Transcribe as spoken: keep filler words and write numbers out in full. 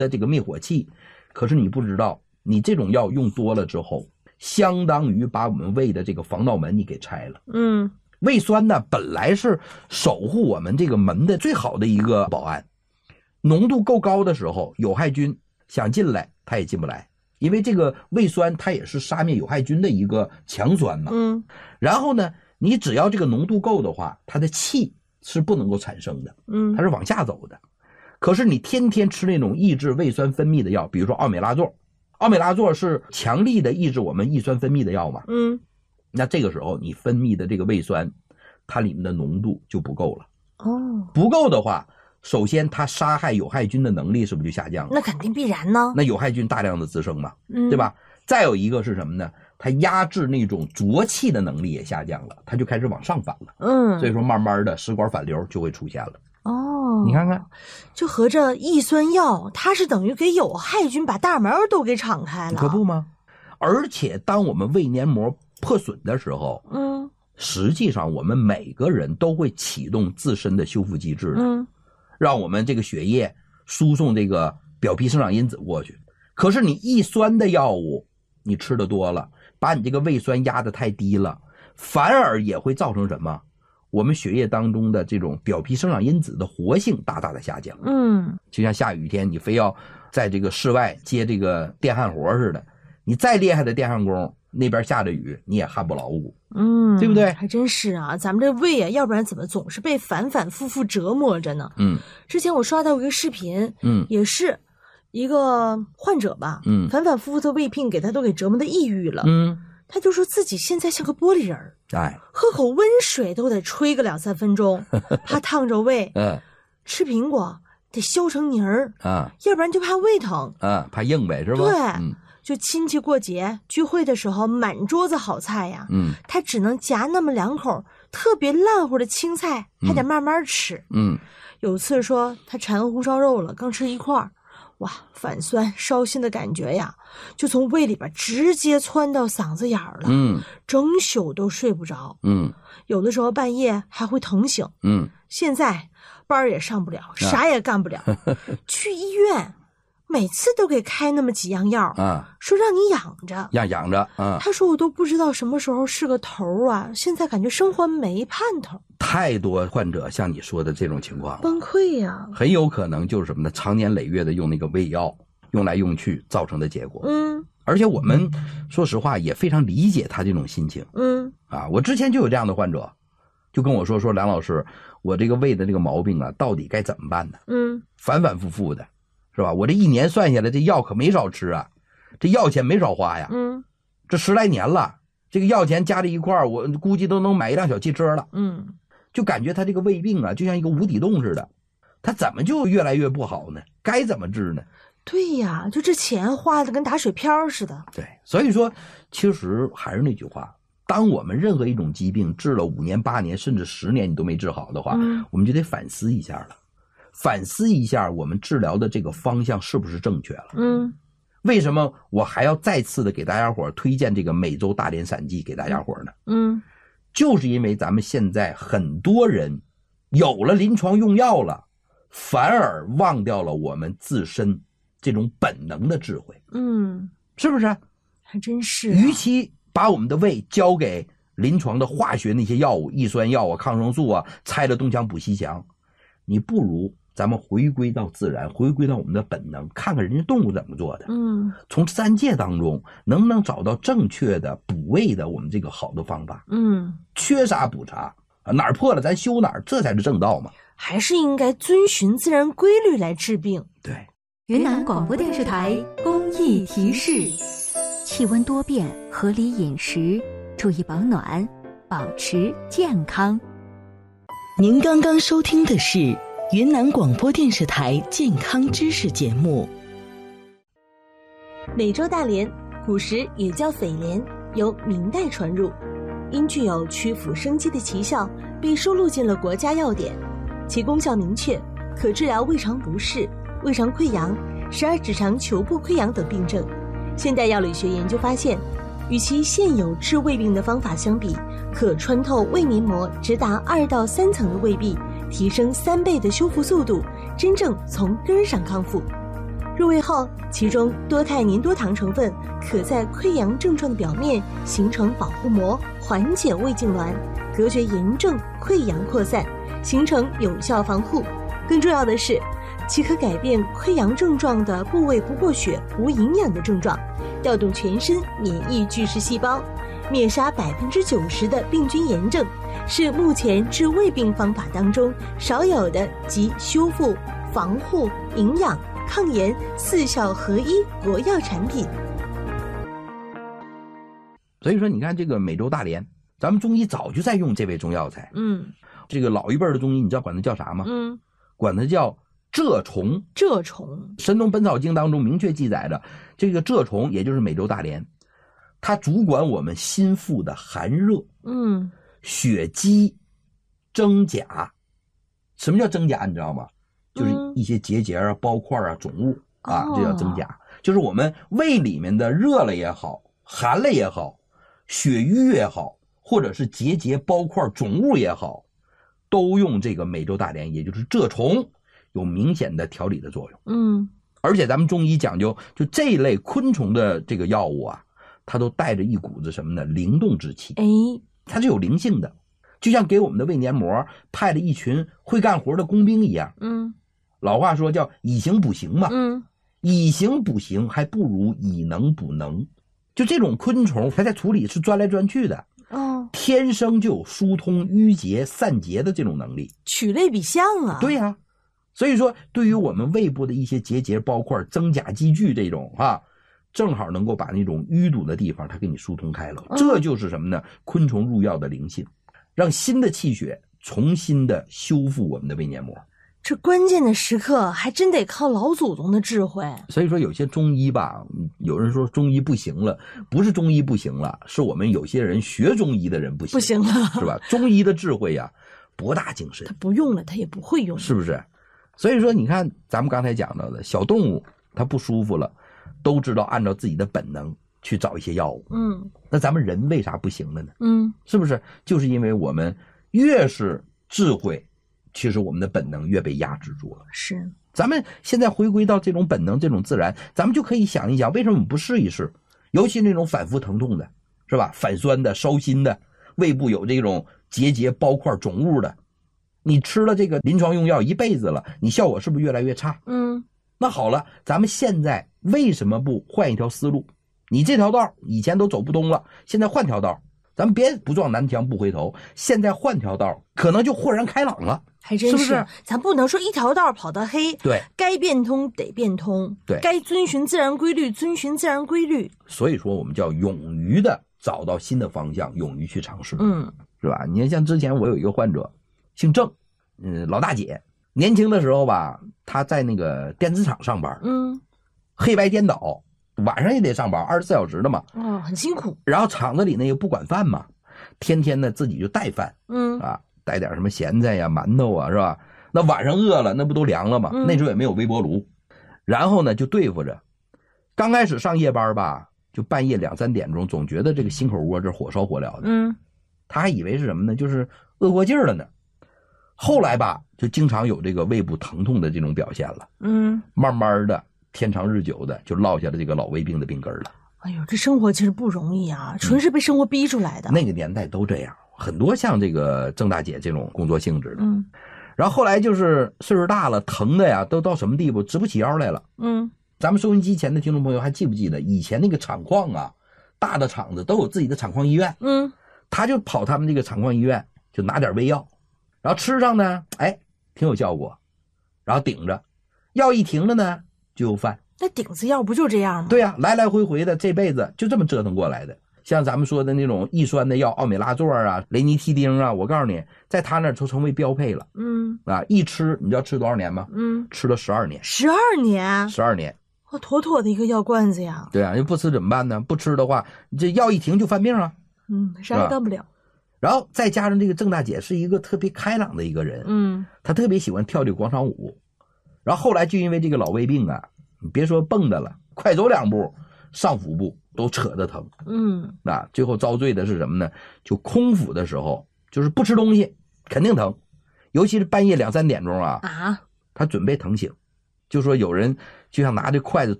的这个灭火器，可是你不知道，你这种药用多了之后，相当于把我们胃的这个防盗门你给拆了。 嗯， 胃酸呢本来是守护我们这个门的最好的一个保安，浓度够高的时候，有害菌想进来它也进不来，因为这个胃酸它也是杀灭有害菌的一个强酸嘛。 嗯， 然后呢，你只要这个浓度够的话，它的气是不能够产生的， 嗯， 它是往下走的。可是你天天吃那种抑制胃酸分泌的药，比如说奥美拉唑，奥美拉唑是强力的抑制我们抑酸分泌的药嘛。 嗯， 那这个时候你分泌的这个胃酸，它里面的浓度就不够了。 哦， 不够的话，首先它杀害有害菌的能力是不是就下降了？ 那肯定必然呢。 那有害菌大量的滋生嘛， 嗯， 对吧？再有一个是什么呢？它压制那种浊气的能力也下降了，它就开始往上反了。 嗯， 所以说慢慢的食管反流就会出现了。 哦， 你看看， 就合着抑酸药，它是等于给有害菌把大门都给敞开了， 可不吗？而且当我们胃黏膜破损的时候， 嗯， 实际上我们每个人都会启动自身的修复机制的， 嗯， 让我们这个血液输送这个表皮生长因子过去。可是你抑酸的药物你吃的多了，把你这个胃酸压得太低了，反而也会造成什么？我们血液当中的这种表皮生长因子的活性大大的下降。 嗯， 就像下雨天你非要在这个室外接这个电焊活似的，你再厉害的电焊工，那边下着雨你也焊不牢固。 嗯， 对不对？ 还真是啊，咱们这胃啊，要不然怎么总是被反反复复折磨着呢？ 嗯， 之前我刷到一个视频， 嗯， 也是一个患者吧， 嗯， 反反复复的胃病给他都给折磨的抑郁了， 嗯， 他就说自己现在像个玻璃人儿， 哎， 喝口温水都得吹个两三分钟，怕烫着胃， 嗯， 吃苹果得削成泥儿啊， 要不然就怕胃疼， 啊，怕硬呗，是吧？ 对， 嗯， 就亲戚过节聚会的时候，满桌子好菜呀， 嗯， 他只能夹那么两口特别烂乎的青菜，还得慢慢吃。 嗯， 有次说他馋红烧肉了，刚吃一块儿，哇，反酸烧心的感觉呀，就从胃里边直接窜到嗓子眼儿了， 嗯， 整宿都睡不着， 嗯， 有的时候半夜还会疼醒， 嗯， 现在班儿也上不了，啥也干不了，啊、去医院。每次都给开那么几样药啊， 说让你养着， 让养着啊。 他说我都不知道什么时候是个头啊，现在感觉生活没盼头。 太多患者像你说的这种情况， 崩溃呀、啊， 很有可能就是什么呢？常年累月的用那个胃药，用来用去造成的结果。 嗯， 而且我们说实话也非常理解他这种心情。 嗯， 啊，我之前就有这样的患者，就跟我说说梁老师，我这个胃的这个毛病啊，到底该怎么办呢？ 嗯， 反反复复的。是吧？我这一年算下来，这药可没少吃啊，这药钱没少花呀。 嗯， 这十来年了，这个药钱加在一块儿，我估计都能买一辆小汽车了。 嗯， 就感觉他这个胃病啊，就像一个无底洞似的，他怎么就越来越不好呢？该怎么治呢？ 对呀，就这钱花的跟打水漂似的。 对，所以说，其实还是那句话，当我们任何一种疾病治了五年、八年，甚至十年你都没治好的话， 嗯、 我们就得反思一下了。反思一下我们治疗的这个方向是不是正确了。 嗯， 为什么我还要再次的给大家伙推荐这个美洲大连散剂给大家伙呢？ 嗯， 就是因为咱们现在很多人有了临床用药了，反而忘掉了我们自身这种本能的智慧。 嗯， 是不是？ 还真是、啊。 与其把我们的胃交给临床的化学那些药物，抑酸药啊、抗生素啊，拆了东墙补西墙，你不如咱们回归到自然，回归到我们的本能，看看人家动物怎么做的。 嗯， 从自然界当中能不能找到正确的补胃的我们这个好的方法？ 嗯， 缺啥补啥，哪儿破了咱修哪儿，这才是正道嘛。 还是应该遵循自然规律来治病。 对， 云南广播电视台公益提示：气温多变，合理饮食，注意保暖，保持健康。 您刚刚收听的是云南广播电视台健康知识节目。 美洲大莲古时也叫蜚莲，由明代传入，因具有祛腐生肌的奇效，被收录进了国家药典。其功效明确，可治疗胃肠不适、胃肠溃疡、十二指肠球部溃疡等病症。现代药理学研究发现，与其现有治胃病的方法相比，可穿透胃黏膜直达二到三层的胃壁，提升三倍的修复速度，真正从根儿上康复。 入味后，其中多肽粘多糖成分可在溃疡症状的表面形成保护膜，缓解胃痉挛，隔绝炎症溃疡扩散，形成有效防护。更重要的是，其可改变溃疡症状的部位不过血、无营养的症状，调动全身免疫巨噬细胞，灭杀百分之九十的病菌炎症，是目前治胃病方法当中少有的集修复、防护、营养、抗炎四效合一国药产品。 所以说，你看这个美洲大莲，咱们中医早就在用这味中药材。 嗯， 这个老一辈的中医，你知道管它叫啥吗？ 嗯， 管它叫蛰虫。 蛰虫， 《神农本草经》当中明确记载的，这个蛰虫也就是美洲大莲，它主管我们心腹的寒热。 嗯， 血积、真假。什么叫真假？你知道吗？就是一些结节啊、包块啊、肿物啊，这叫真假。就是我们胃里面的热了也好，寒了也好，血瘀也好，或者是结节、包块、肿物也好，都用这个美洲大莲，也就是蛰虫，有明显的调理的作用。 嗯， 而且咱们中医讲究，就这一类昆虫的这个药物啊，它都带着一股子什么呢？灵动之气。 哎， 它是有灵性的，就像给我们的胃黏膜派了一群会干活的工兵一样。 嗯， 老话说叫以形补形嘛。 嗯， 以形补形还不如以能补能。就这种昆虫，它在土里是钻来钻去的， 哦， 天生就有疏通淤结散结的这种能力。 取类比象啊。 对呀、啊，所以说对于我们胃部的一些结节包块、真假积聚这种啊，正好能够把那种淤堵的地方它给你疏通开了。这就是什么呢？昆虫入药的灵性，让新的气血重新的修复我们的胃黏膜。 这关键的时刻还真得靠老祖宗的智慧。 所以说有些中医吧，有人说中医不行了，不是中医不行了，是我们有些人学中医的人不行， 不行了， 是吧？中医的智慧呀、啊，博大精深。 他不用了，他也不会用了， 是不是？所以说你看咱们刚才讲到的小动物，它不舒服了，都知道按照自己的本能去找一些药物。 嗯， 那咱们人为啥不行了呢？ 嗯， 是不是？就是因为我们越是智慧，其实我们的本能越被压制住了。 是， 咱们现在回归到这种本能、这种自然，咱们就可以想一想，为什么我们不试一试？尤其那种反复疼痛的，是吧？反酸的、烧心的，胃部有这种结节、包块、肿物的，你吃了这个临床用药一辈子了，你效果是不是越来越差？ 嗯， 那好了，咱们现在为什么不换一条思路？你这条道以前都走不通了，现在换条道，咱们别不撞南墙不回头，现在换条道，可能就豁然开朗了。 还真是， 是不是？ 咱不能说一条道跑到黑， 对， 该变通得变通， 对， 该遵循自然规律，遵循自然规律。 所以说，我们叫勇于的找到新的方向，勇于去尝试， 嗯， 是吧？你看，像之前我有一个患者，姓郑，嗯，老大姐，年轻的时候吧，她在那个电子厂上班， 嗯， 黑白颠倒，晚上也得上班，二十四小时的嘛， 哦，很辛苦。 然后厂子里呢又不管饭嘛，天天呢自己就带饭， 嗯啊。带点什么咸菜呀、馒头啊，是吧？那晚上饿了，那不都凉了吗？ 嗯、 那时候也没有微波炉，然后呢就对付着。刚开始上夜班吧，就半夜两三点钟，总觉得这个心口窝这火烧火燎的。 嗯， 他还以为是什么呢？就是饿过劲儿了呢。后来吧，就经常有这个胃部疼痛的这种表现了。 嗯， 慢慢的，天长日久的，就落下了这个老胃病的病根了。 哎呦，这生活其实不容易啊，纯是被生活逼出来的。 嗯、那个年代都这样。很多像这个郑大姐这种工作性质的， 嗯， 然后后来就是岁数大了，疼的呀，都到什么地步，直不起腰来了。 嗯， 咱们收音机前的听众朋友还记不记得以前那个厂矿啊，大的厂子都有自己的厂矿医院， 嗯， 他就跑他们这个厂矿医院，就拿点胃药，然后吃上呢，哎，挺有效果，然后顶着，药一停了呢，就有饭。 那顶子药不就这样吗？ 对呀、啊，来来回回的，这辈子就这么折腾过来的。像咱们说的那种抑酸的药，奥美拉唑啊、雷尼替丁啊，我告诉你，在他那儿都成为标配了。 嗯啊，一吃你知道吃多少年吗？ 嗯， 吃了十二年。 十二年， 十二年， 我妥妥的一个药罐子呀。 对啊，又不吃怎么办呢？不吃的话，你这药一停就犯病啊。 嗯，啥也干不了。 然后再加上这个郑大姐是一个特别开朗的一个人， 嗯， 她特别喜欢跳这个广场舞。然后后来就因为这个老胃病啊，你别说蹦的了，快走两步，上腹部都扯着疼。 嗯， 啊，最后遭罪的是什么呢？就空腹的时候，就是不吃东西，肯定疼，尤其是半夜两三点钟啊， 啊， 他准备疼醒，就说有人就像拿这筷子